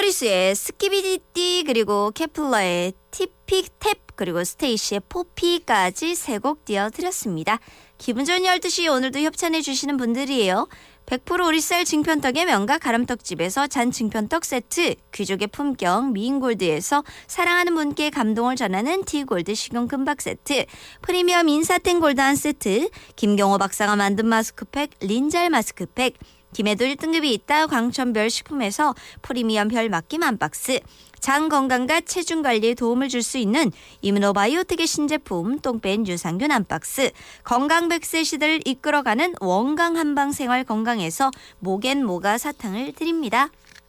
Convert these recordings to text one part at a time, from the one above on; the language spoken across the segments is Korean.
노리스의 스키비디띠 그리고 케플러의 티픽탭 그리고 스테이시의 포피까지 세 곡 띄워드렸습니다. 기분 좋은 12시 오늘도 협찬해 주시는 분들이에요. 100% 오리쌀 증편떡의 명가 가람떡집에서 잔 증편떡 세트, 귀족의 품격 미인골드에서 사랑하는 분께 감동을 전하는 티골드 식용금박 세트, 프리미엄 인사탱 골드 한 세트, 김경호 박사가 만든 마스크팩 린잘 마스크팩, 김해도 1등급이 있다 광천별 식품에서 프리미엄 별 맡김 한 박스, 장 건강과 체중 관리에 도움을 줄 수 있는 이므노바이오텍의 신제품 똥뺀 유산균 한 박스, 건강 100세 시대를 이끌어가는 원강 한방 생활 건강에서 목엔 모가 사탕을 드립니다.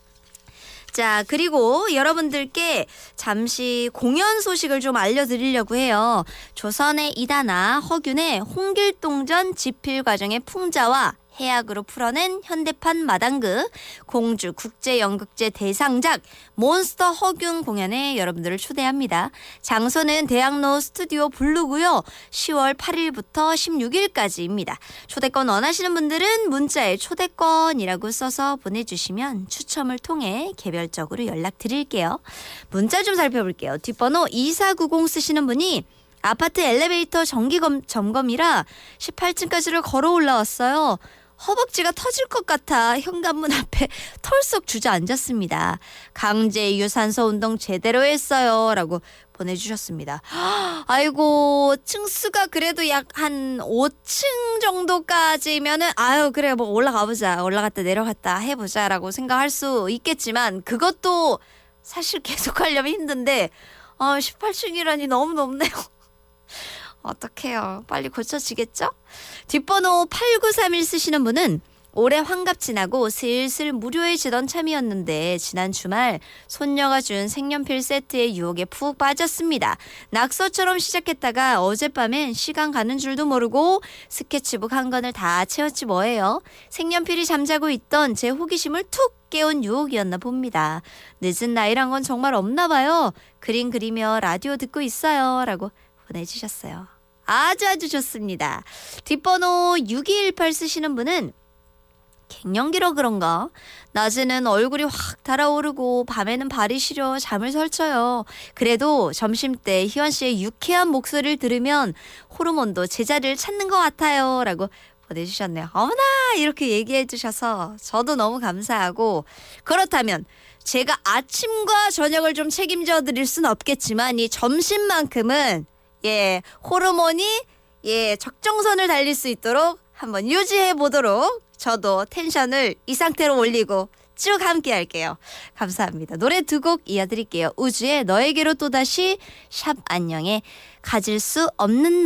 자, 그리고 여러분들께 잠시 공연 소식을 좀 알려드리려고 해요. 조선의 이다나 허균의 홍길동전 집필 과정의 풍자와 해악으로 풀어낸 현대판 마당극 공주 국제연극제 대상작 몬스터 허균 공연에 여러분들을 초대합니다. 장소는 대학로 스튜디오 블루고요. 10월 8일부터 16일까지입니다. 초대권 원하시는 분들은 문자에 초대권이라고 써서 보내주시면 추첨을 통해 개별적으로 연락드릴게요. 문자 좀 살펴볼게요. 뒷번호 2490 쓰시는 분이 아파트 엘리베이터 정기 점검이라 18층까지를 걸어 올라왔어요. 허벅지가 터질 것 같아 현관문 앞에 털썩 주저앉았습니다. 강제 유산소 운동 제대로 했어요. 라고 보내주셨습니다. 아이고 층수가 그래도 약 한 5층 정도까지면은 아유 그래 뭐 올라가보자 올라갔다 내려갔다 해보자 라고 생각할 수 있겠지만 그것도 사실 계속 하려면 힘든데 18층이라니 너무 높네요. 어떡해요. 빨리 고쳐지겠죠? 뒷번호 8931 쓰시는 분은 올해 환갑 지나고 슬슬 무료해지던 참이었는데 지난 주말 손녀가 준 색연필 세트의 유혹에 푹 빠졌습니다. 낙서처럼 시작했다가 어젯밤엔 시간 가는 줄도 모르고 스케치북 한 권을 다 채웠지 뭐예요. 색연필이 잠자고 있던 제 호기심을 툭 깨운 유혹이었나 봅니다. 늦은 나이란 건 정말 없나 봐요. 그림 그리며 라디오 듣고 있어요. 라고 보내주셨어요. 아주 좋습니다. 뒷번호 6218 쓰시는 분은 갱년기라 그런가? 낮에는 얼굴이 확 달아오르고 밤에는 발이 시려 잠을 설쳐요. 그래도 점심때 희원 씨의 유쾌한 목소리를 들으면 호르몬도 제자리를 찾는 것 같아요. 라고 보내주셨네요. 어머나 이렇게 얘기해 주셔서 저도 너무 감사하고 그렇다면 제가 아침과 저녁을 좀 책임져 드릴 수는 없겠지만 이 점심만큼은 호르몬이 적정선을 달릴 수 있도록 한번 유지해 보도록 저도 텐션을 이 상태로 올리고 쭉 함께 할게요. 감사합니다. 노래 2곡 이어드릴게요. 우주의 너에게로 또다시 샵 안녕의 가질 수 없는